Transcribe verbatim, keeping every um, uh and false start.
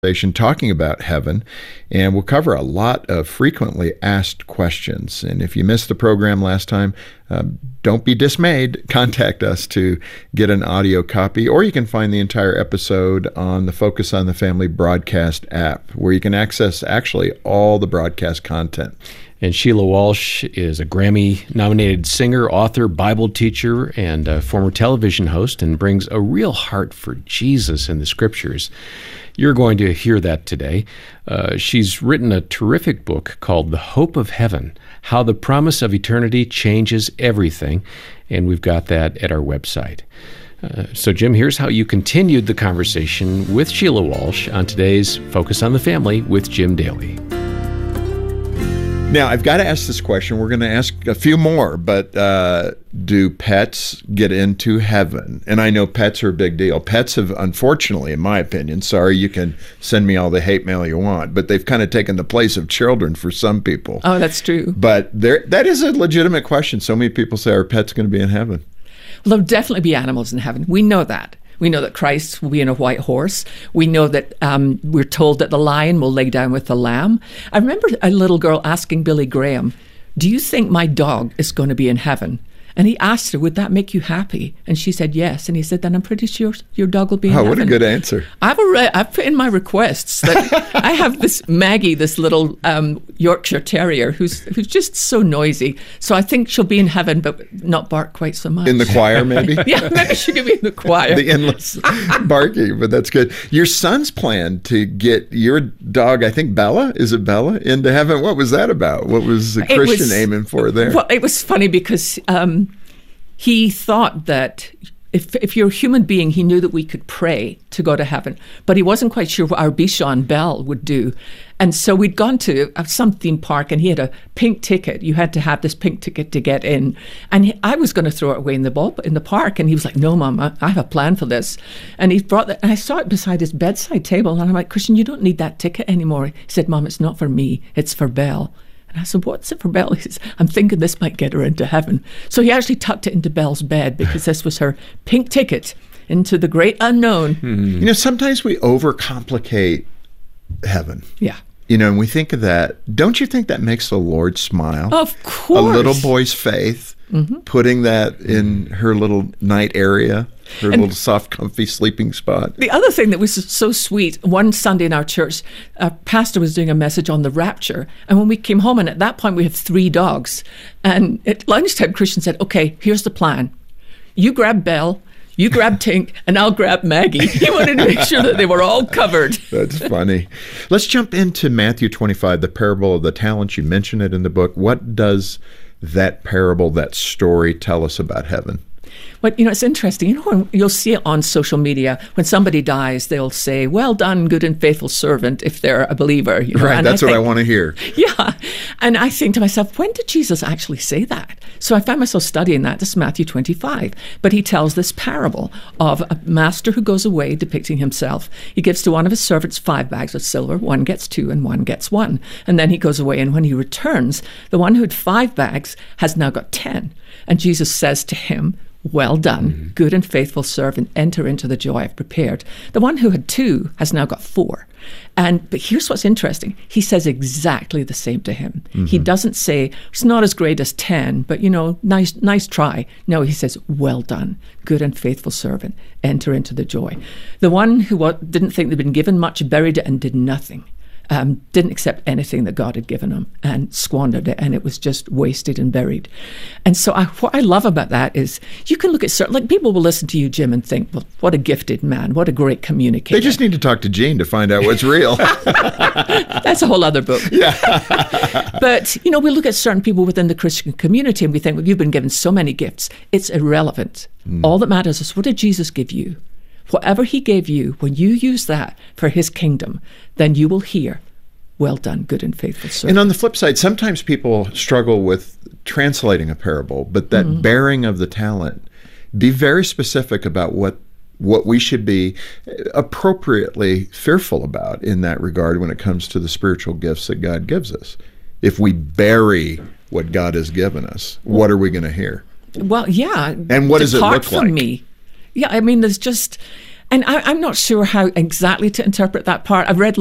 talking about heaven, and we'll cover a lot of frequently asked questions. And if you missed the program last time, um, don't be dismayed. Contact us to get an audio copy, or you can find the entire episode on the Focus on the Family broadcast app, where you can access actually all the broadcast content. And Sheila Walsh is a Grammy-nominated singer, author, Bible teacher, and a former television host, and brings a real heart for Jesus and the Scriptures. You're going to hear that today. Uh, she's written a terrific book called The Hope of Heaven, How the Promise of Eternity Changes Everything, and we've got that at our website. Uh, so, Jim, here's how you continued the conversation with Sheila Walsh on today's Focus on the Family with Jim Daly. Now, I've got to ask this question. We're going to ask a few more, but uh, do pets get into heaven? And I know pets are a big deal. Pets have, unfortunately, in my opinion, sorry, you can send me all the hate mail you want, but they've kind of taken the place of children for some people. Oh, that's true. But there, that is a legitimate question. So many people say, are pets going to be in heaven? Well, there'll definitely be animals in heaven. We know that. We know that Christ will be in a white horse. We know that um, we're told that the lion will lay down with the lamb. I remember a little girl asking Billy Graham, do you think my dog is going to be in heaven? And he asked her, would that make you happy? And she said yes. And he said, then I'm pretty sure your dog will be in oh, heaven. What a good answer. I've, already, I've put in my requests that I have this Maggie, this little um, Yorkshire Terrier, who's who's just so noisy. So I think she'll be in heaven, but not bark quite so much. In the choir, maybe? Yeah, maybe she could be in the choir. The endless barking, but that's good. Your son's plan to get your dog, I think Bella, is it Bella, into heaven? What was that about? What was the Christian was, aiming for there? Well, it was funny because um, he thought that if if you're a human being, he knew that we could pray to go to heaven, but he wasn't quite sure what our Bichon Belle would do. And so we'd gone to some theme park, and he had a pink ticket. You had to have this pink ticket to get in. And he, I was going to throw it away in the ball in the park, and he was like, "No, Mom, I, I have a plan for this." And he brought that, and I saw it beside his bedside table, and I'm like, "Christian, you don't need that ticket anymore." He said, "Mom, it's not for me; it's for Belle." And I said, what's it for Belle? He says, I'm thinking this might get her into heaven. So he actually tucked it into Belle's bed because this was her pink ticket into the great unknown. Mm-hmm. You know, sometimes we overcomplicate heaven. Yeah. You know, and we think of that. Don't you think that makes the Lord smile? Of course. A little boy's faith, mm-hmm. putting that in her little night area, her and little soft, comfy sleeping spot. The other thing that was so sweet, one Sunday in our church, a pastor was doing a message on the rapture. And when we came home, and at that point we had three dogs. And at lunchtime, Christian said, okay, here's the plan. You grab Belle, you grab Tink, and I'll grab Maggie. He wanted to make sure that they were all covered. That's funny. Let's jump into Matthew twenty-five, the parable of the talents. You mention it in the book. What does that parable, that story, tell us about heaven? But, you know, it's interesting. You know, when you'll see it on social media, when somebody dies, they'll say, well done, good and faithful servant, if they're a believer. You know? Right, and that's I what think, I want to hear. Yeah. And I think to myself, when did Jesus actually say that? So I found myself studying that. This is Matthew twenty-five. But he tells this parable of a master who goes away depicting himself. He gives to one of his servants five bags of silver. One gets two and one gets one. And then he goes away. And when he returns, the one who had five bags has now got ten. And Jesus says to him, well done, mm-hmm. good and faithful servant, enter into the joy I've prepared. The one who had two has now got four. And but here's what's interesting. He says exactly the same to him. Mm-hmm. He doesn't say, it's not as great as ten, but, you know, nice nice try. No, he says, well done, good and faithful servant, enter into the joy. The one who uh, didn't think they'd been given much, buried it and did nothing. Um, didn't accept anything that God had given him and squandered it, and it was just wasted and buried. And so I, what I love about that is you can look at certain, like people will listen to you, Jim, and think, well, what a gifted man, what a great communicator. They just need to talk to Gene to find out what's real. That's a whole other book. Yeah. But, you know, we look at certain people within the Christian community and we think, well, you've been given so many gifts. It's irrelevant. Mm. All that matters is, what did Jesus give you? Whatever he gave you, when you use that for his kingdom, then you will hear, well done, good and faithful servant. And on the flip side, sometimes people struggle with translating a parable, but that mm-hmm. bearing of the talent, be very specific about what what we should be appropriately fearful about in that regard when it comes to the spiritual gifts that God gives us. If we bury what God has given us, what are we going to hear? Well, yeah. And what does it look from like? Me. Yeah, I mean, there's just, and I, I'm not sure how exactly to interpret that part. I've read